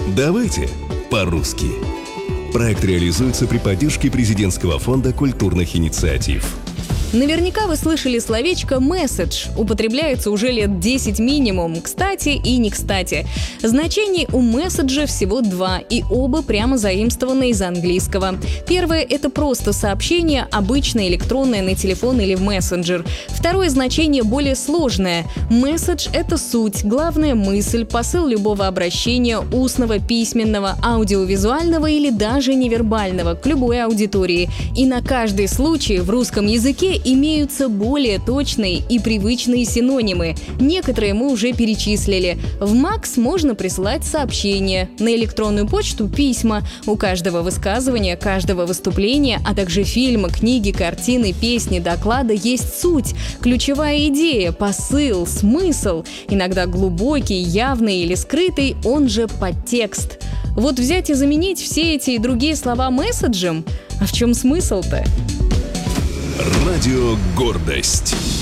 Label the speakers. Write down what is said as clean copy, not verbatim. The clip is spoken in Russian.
Speaker 1: Давайте по-русски. Проект реализуется при поддержке Президентского фонда культурных инициатив.
Speaker 2: Наверняка вы слышали словечко «месседж». Употребляется уже лет 10 минимум. Кстати и не кстати. Значений у месседжа всего два, и оба прямо заимствованы из английского. Первое — это просто сообщение, обычное электронное на телефон или в мессенджер. Второе значение более сложное. Месседж — это суть, главная мысль, посыл любого обращения, устного, письменного, аудиовизуального или даже невербального, к любой аудитории. И на каждый случай в русском языке имеются более точные и привычные синонимы. Некоторые мы уже перечислили. В МАКС можно присылать сообщения, на электронную почту — письма. У каждого высказывания, каждого выступления, а также фильма, книги, картины, песни, доклада есть суть, ключевая идея, посыл, смысл. Иногда глубокий, явный или скрытый, он же подтекст. Вот взять и заменить все эти и другие слова месседжем? А в чем смысл-то?
Speaker 1: Радио «Гордость».